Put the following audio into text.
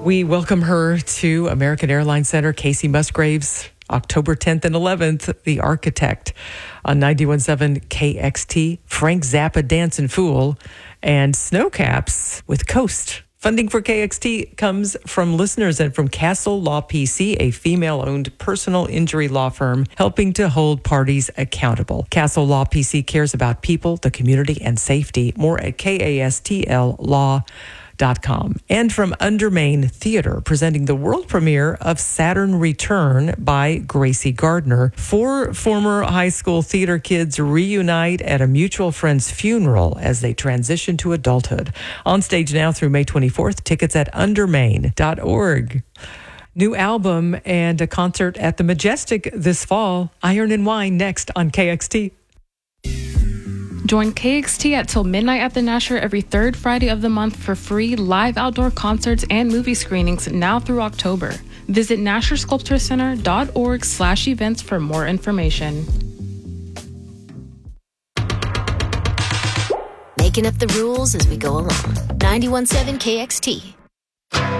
We welcome her to American Airlines Center. Casey Musgraves, October 10th and 11th, The Architect on 91.7 KXT. Frank Zappa, Dancin' Fool, and Snowcaps with Coast. Funding for KXT comes from listeners and from Castle Law PC, a female-owned personal injury law firm helping to hold parties accountable. Castle Law PC cares about people, the community, and safety. More at KASTLlaw.com. And from Undermain Theater, presenting the world premiere of Saturn Return by Gracie Gardner. 4 former high school theater kids reunite at a mutual friend's funeral as they transition to adulthood. On stage now through May 24th. Tickets at undermain.org. New album and a concert at the Majestic this fall. Iron and Wine next on KXT. Join KXT at Till Midnight at the Nasher every third Friday of the month for free live outdoor concerts and movie screenings now through October. Visit NasherSculptureCenter.org/events for more information. Making up the rules as we go along. 91.7 KXT.